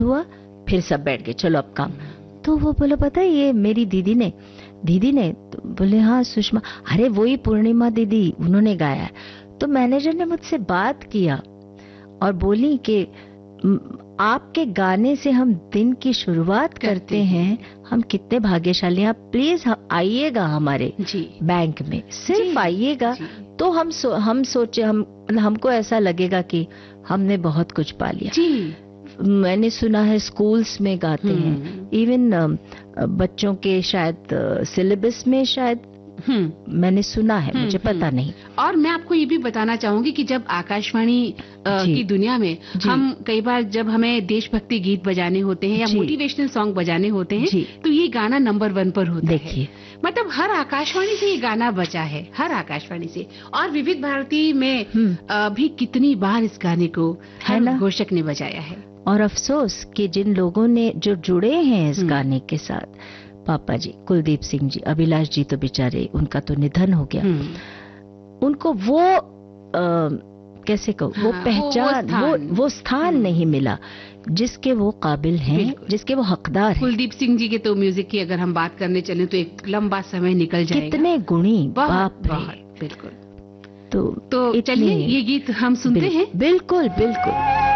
हुआ, फिर सब बैठ गए, चलो अब काम। तो वो बोला पता है ये मेरी दीदी ने तो बोले हाँ सुषमा, अरे वही पूर्णिमा दीदी, उन्होंने गाया है। तो मैनेजर ने मुझसे बात किया और बोली कि आपके गाने से हम दिन की शुरुआत करते हैं, हम कितने भाग्यशाली हैं, आप प्लीज आइएगा हमारे बैंक में, सिर्फ आइएगा। तो हम सोचे, हमको ऐसा लगेगा कि हमने बहुत कुछ पा लिया। मैंने सुना है स्कूल्स में गाते हैं, इवन बच्चों के शायद सिलेबस में शायद मैंने सुना है, मुझे पता नहीं। और मैं आपको ये भी बताना चाहूंगी कि जब आकाशवाणी की दुनिया में हम कई बार जब हमें देशभक्ति गीत बजाने होते हैं या मोटिवेशनल सॉन्ग बजाने होते हैं, तो ये गाना नंबर 1 पर होता है। मतलब हर आकाशवाणी से ये गाना बजा है, हर आकाशवाणी से। और विविध भारती में भी कितनी बार इस गाने को हर घोषक ने बजाया है। और अफसोस कि जिन लोगों ने जो जुड़े हैं इस गाने के साथ, पापा जी कुलदीप सिंह जी, अभिलाष जी तो बेचारे, उनका तो निधन हो गया, उनको वो कैसे कहूँ, वो पहचान, वो स्थान नहीं मिला जिसके वो काबिल हैं, जिसके वो हकदार हैं। कुलदीप सिंह जी के तो म्यूजिक की अगर हम बात करने चले तो एक लंबा समय निकल जाएगा। कितने गुणी, बाप रे। बिल्कुल। तो चलिए ये गीत हम सुनते हैं। बिल्कुल बिल्कुल।